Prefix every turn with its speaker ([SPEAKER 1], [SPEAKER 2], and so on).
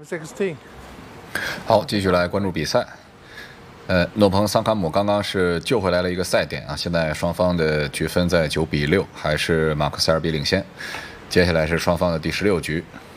[SPEAKER 1] 16.
[SPEAKER 2] 好，继续来关注比赛。诺彭桑卡姆刚刚是救回来了一个赛点啊，现在双方的局分在9比6，还是马克塞尔比领先。接下来是双方的第16局。